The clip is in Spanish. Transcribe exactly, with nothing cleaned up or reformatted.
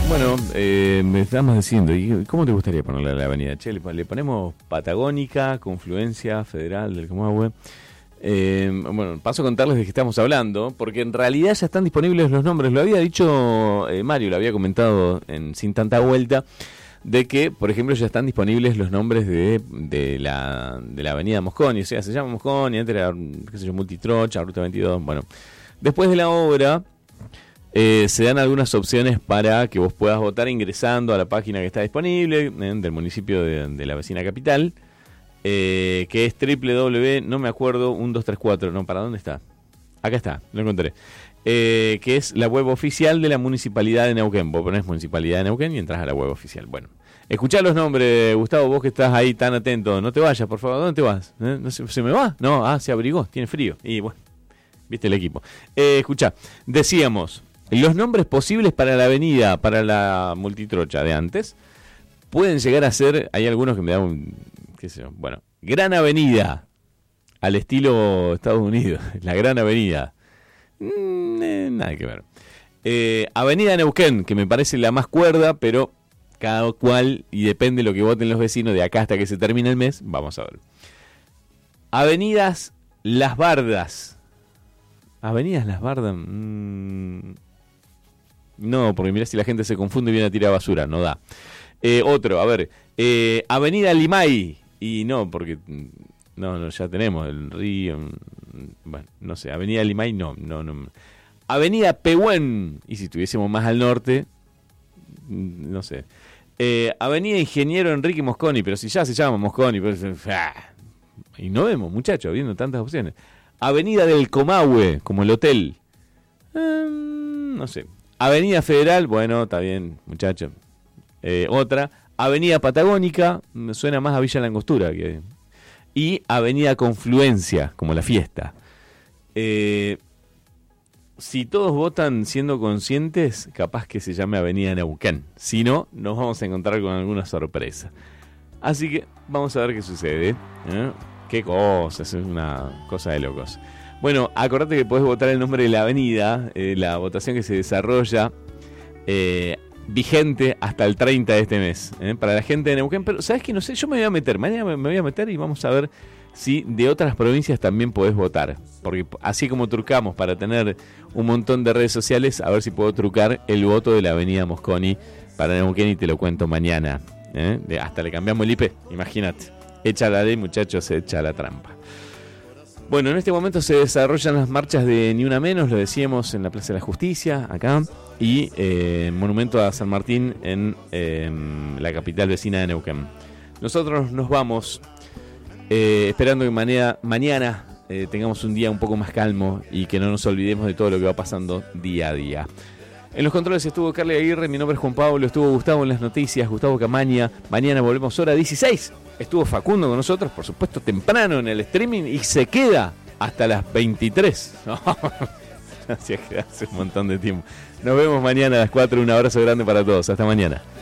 Bueno, eh, me estamos diciendo, ¿y cómo te gustaría ponerle a la avenida? Che, le, le ponemos Patagónica, Confluencia, Federal del Comahue. Eh, bueno, paso a contarles de qué estamos hablando, porque en realidad ya están disponibles los nombres. Lo había dicho eh, Mario, lo había comentado en Sin Tanta Vuelta, de que, por ejemplo, ya están disponibles los nombres de, de, la, de la avenida Mosconi. O sea, se llama Mosconi, antes era, qué sé yo, Multitrocha, Ruta veintidós. Bueno, después de la obra... Eh, se dan algunas opciones para que vos puedas votar ingresando a la página que está disponible eh, del municipio de, de la vecina capital, eh, que es doble u doble u doble u, no me acuerdo, uno dos tres cuatro, no, ¿para dónde está? Acá está, lo encontré. Eh, que es la web oficial de la Municipalidad de Neuquén. Vos ponés Municipalidad de Neuquén y entras a la web oficial. Bueno, escuchá los nombres, Gustavo, vos que estás ahí tan atento. No te vayas, por favor, ¿dónde te vas? ¿Eh? ¿No se, ¿Se me va? No, ah, se abrigó, tiene frío. Y bueno, viste el equipo. Eh, escuchá, decíamos... Los nombres posibles para la avenida, para la multitrocha de antes, pueden llegar a ser, hay algunos que me dan un, qué sé yo, bueno, Gran Avenida, al estilo Estados Unidos, la Gran Avenida, mm, eh, nada que ver. Eh, Avenida Neuquén, que me parece la más cuerda, pero cada cual, y depende de lo que voten los vecinos de acá hasta que se termine el mes, vamos a ver. Avenidas Las Bardas. Avenidas Las Bardas... Mmm, No, porque mirá si la gente se confunde y viene a tirar basura, no da. Eh, otro, a ver, eh, Avenida Limay, y no, porque no, no, ya tenemos el río, bueno, no sé, Avenida Limay, no, no, no. Avenida Pehuen, y si estuviésemos más al norte, no sé. Eh, Avenida Ingeniero Enrique Mosconi, pero si ya se llama Mosconi, pero, ah, y no vemos, muchachos, viendo tantas opciones. Avenida del Comahue, como el hotel, eh, no sé. Avenida Federal, bueno, está bien, muchachos. Eh, otra, Avenida Patagónica, me suena más a Villa Langostura. Que... Y Avenida Confluencia, como la fiesta. Eh, si todos votan siendo conscientes, capaz que se llame Avenida Neuquén. Si no, nos vamos a encontrar con alguna sorpresa. Así que vamos a ver qué sucede. ¿eh? Qué cosas, es una cosa de locos. Bueno, acordate que podés votar el nombre de la avenida, eh, la votación que se desarrolla eh, vigente hasta el treinta de este mes, eh, para la gente de Neuquén. Pero, ¿sabes qué? No sé, yo me voy a meter, mañana me, me voy a meter y vamos a ver si de otras provincias también podés votar. Porque así como trucamos para tener un montón de redes sociales, a ver si puedo trucar el voto de la avenida Mosconi para Neuquén y te lo cuento mañana. Eh, de, hasta le cambiamos el I P, imagínate. Echa la ley, muchachos, se echa la trampa. Bueno, en este momento se desarrollan las marchas de Ni Una Menos, lo decíamos en la Plaza de la Justicia, acá, y eh, Monumento a San Martín en eh, la capital vecina de Neuquén. Nosotros nos vamos eh, esperando que manera, mañana eh, tengamos un día un poco más calmo y que no nos olvidemos de todo lo que va pasando día a día. En los controles estuvo Carly Aguirre, mi nombre es Juan Pablo, estuvo Gustavo en las noticias, Gustavo Camaña, mañana volvemos hora dieciséis. Estuvo Facundo con nosotros, por supuesto, temprano en el streaming y se queda hasta las veintitrés. No, así es que hace un montón de tiempo. Nos vemos mañana a las cuatro. Un abrazo grande para todos. Hasta mañana.